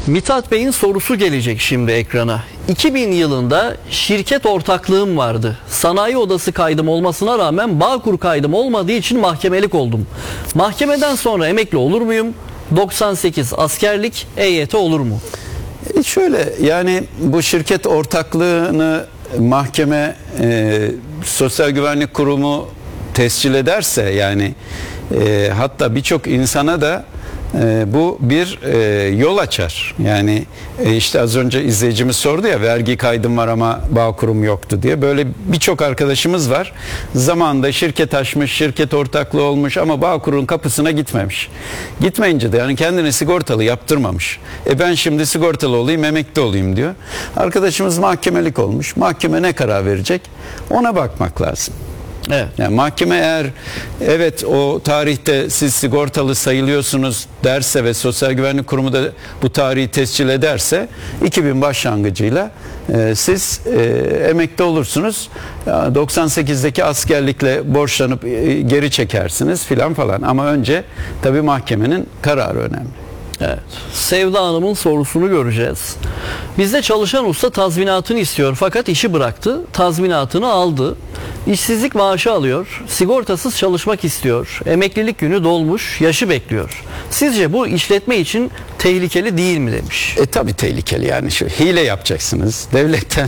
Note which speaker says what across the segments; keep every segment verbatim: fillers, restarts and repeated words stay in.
Speaker 1: Mithat Bey'in sorusu gelecek şimdi ekrana. iki bin yılında şirket ortaklığım vardı. Sanayi odası kaydım olmasına rağmen Bağkur kaydım olmadığı için mahkemelik oldum. Mahkemeden sonra emekli olur muyum? doksan sekiz askerlik, E Y T olur mu?
Speaker 2: E şöyle, yani bu şirket ortaklığını mahkeme, e, Sosyal Güvenlik Kurumu tescil ederse, yani e, hatta birçok insana da e, bu bir e, yol açar. Yani e, işte az önce izleyicimiz sordu ya, vergi kaydım var ama Bağkur'um yoktu diye. Böyle birçok arkadaşımız var. Zamanında şirket açmış, şirket ortaklığı olmuş ama Bağkur'un kapısına gitmemiş. Gitmeyince de yani kendine sigortalı yaptırmamış. E ben şimdi sigortalı olayım, emekli olayım diyor. Arkadaşımız mahkemelik olmuş. Mahkeme ne karar verecek? Ona bakmak lazım.
Speaker 1: Evet.
Speaker 2: Yani mahkeme eğer evet o tarihte siz sigortalı sayılıyorsunuz derse ve Sosyal Güvenlik Kurumu da bu tarihi tescil ederse iki bin başlangıcıyla e, siz e, emekli olursunuz. doksan sekizdeki askerlikle borçlanıp e, geri çekersiniz filan falan. Ama önce tabii mahkemenin kararı önemli.
Speaker 1: Evet. Sevda Hanım'ın sorusunu göreceğiz. Bizde çalışan usta tazminatını istiyor fakat işi bıraktı. Tazminatını aldı. İşsizlik maaşı alıyor. Sigortasız çalışmak istiyor. Emeklilik günü dolmuş. Yaşı bekliyor. Sizce bu işletme için tehlikeli değil mi demiş.
Speaker 2: E tabii tehlikeli, yani şu hile yapacaksınız devletten.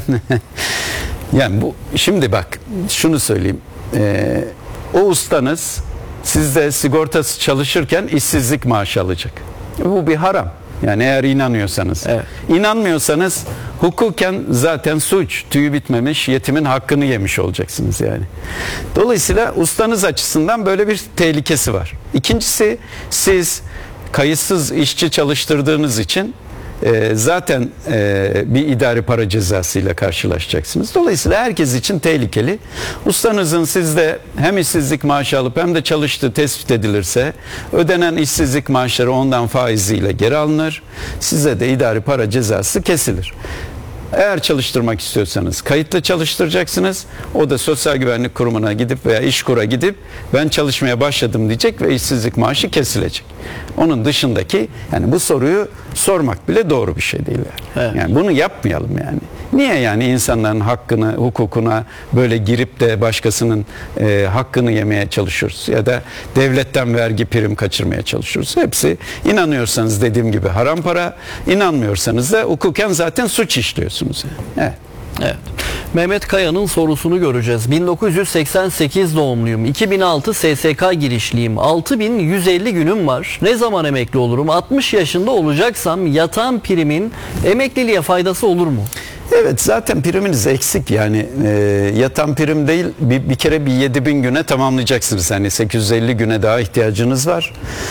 Speaker 2: Yani bu şimdi bak şunu söyleyeyim. Ee, o ustanız sizde sigortası çalışırken işsizlik maaşı alacak. Bu bir haram. Yani eğer inanıyorsanız.
Speaker 1: Evet.
Speaker 2: İnanmıyorsanız hukuken zaten suç, tüyü bitmemiş yetimin hakkını yemiş olacaksınız yani. Dolayısıyla ustanız açısından böyle bir tehlikesi var. İkincisi, siz kayıtsız işçi çalıştırdığınız için e, zaten e, bir idari para cezasıyla karşılaşacaksınız. Dolayısıyla herkes için tehlikeli. Ustanızın sizde hem işsizlik maaşı alıp hem de çalıştığı tespit edilirse ödenen işsizlik maaşları ondan faiziyle geri alınır. Size de idari para cezası kesilir. Eğer çalıştırmak istiyorsanız kayıtlı çalıştıracaksınız. O da Sosyal Güvenlik Kurumu'na gidip veya İşkur'a gidip ben çalışmaya başladım diyecek ve işsizlik maaşı kesilecek. Onun dışındaki, yani bu soruyu sormak bile doğru bir şey değil. Yani,
Speaker 1: Evet.
Speaker 2: yani bunu yapmayalım yani. Niye yani insanların hakkını, hukukuna böyle girip de başkasının e, hakkını yemeye çalışıyoruz? Ya da devletten vergi prim kaçırmaya çalışıyoruz. Hepsi, inanıyorsanız dediğim gibi haram para, inanmıyorsanız da hukuken zaten suç işliyorsunuz. Evet.
Speaker 1: Evet. Mehmet Kaya'nın sorusunu göreceğiz. bin dokuz yüz seksen sekiz doğumluyum. iki bin altı S S K girişliyim. altı bin yüz elli günüm var. Ne zaman emekli olurum? altmış yaşında olacaksam yatan primin emekliliğe faydası olur mu?
Speaker 2: Evet, zaten priminiz eksik yani e, yatan prim değil, bir, bir kere bir yedi bin güne tamamlayacaksınız, yani sekiz yüz elli güne daha ihtiyacınız var.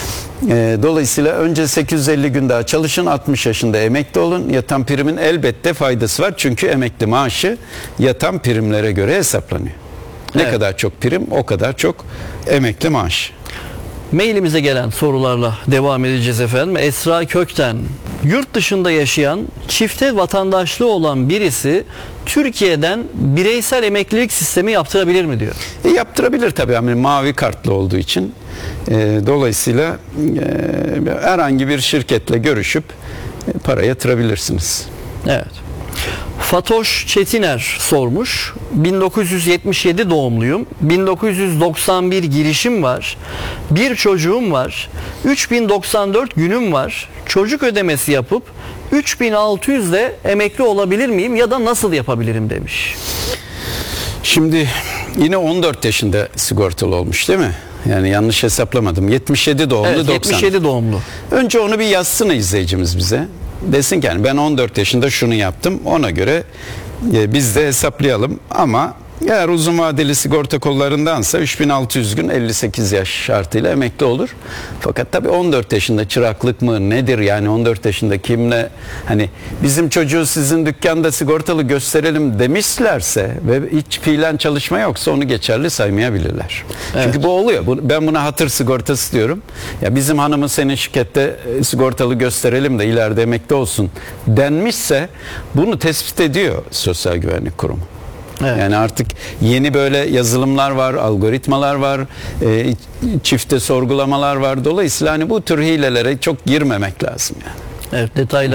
Speaker 2: E, dolayısıyla önce sekiz yüz elli gün daha çalışın, altmış yaşında emekli olun. Yatan primin elbette faydası var çünkü emekli maaşı yatan primlere göre hesaplanıyor. Ne
Speaker 1: Evet.
Speaker 2: kadar çok prim o kadar çok emekli maaş.
Speaker 1: Mailimize gelen sorularla devam edeceğiz efendim. Esra Kökten, yurt dışında yaşayan, çifte vatandaşlığı olan birisi Türkiye'den bireysel emeklilik sistemi yaptırabilir mi diyor.
Speaker 2: E, yaptırabilir tabii, yani mavi kartlı olduğu için. E, dolayısıyla e, herhangi bir şirketle görüşüp e, para yatırabilirsiniz.
Speaker 1: Evet. Fatoş Çetiner sormuş. bin dokuz yüz yetmiş yedi doğumluyum. bin dokuz yüz doksan bir girişim var. Bir çocuğum var. üç bin doksan dört günüm var. Çocuk ödemesi yapıp üç bin altı yüz ile emekli olabilir miyim ya da nasıl yapabilirim demiş.
Speaker 2: Şimdi yine on dört yaşında sigortalı olmuş değil mi? Yani yanlış hesaplamadım. yetmiş yedi doğumlu,
Speaker 1: Evet,
Speaker 2: doksan.
Speaker 1: yetmiş yedi doğumlu.
Speaker 2: Önce onu bir yazsın izleyicimiz bize. Desin ki yani ben on dört yaşında şunu yaptım. Ona göre e, biz de hesaplayalım. Ama eğer uzun vadeli sigorta kollarındansa üç bin altı yüz gün elli sekiz yaş şartıyla emekli olur. Fakat tabii on dört yaşında çıraklık mı nedir, yani on dört yaşında kimle, hani bizim çocuğu sizin dükkanda sigortalı gösterelim demişlerse ve hiç fiilen çalışma yoksa onu geçerli saymayabilirler.
Speaker 1: Evet.
Speaker 2: Çünkü bu oluyor. Bu, ben buna hatır sigortası diyorum. Ya bizim hanımı senin şirkette e, sigortalı gösterelim de ileride emekli olsun denmişse bunu tespit ediyor Sosyal Güvenlik Kurumu. Evet. Yani artık yeni böyle yazılımlar var, algoritmalar var, e, çifte sorgulamalar var. Dolayısıyla hani bu tür hilelere çok girmemek lazım yani.
Speaker 1: Evet, detaylı